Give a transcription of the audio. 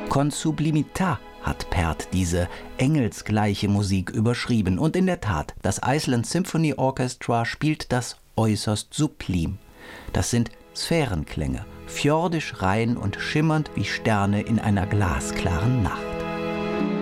Con sublimita hat Pärt diese engelsgleiche Musik überschrieben. Und in der Tat, das Iceland Symphony Orchestra spielt das äußerst sublim. Das sind Sphärenklänge, fjordisch rein und schimmernd wie Sterne in einer glasklaren Nacht.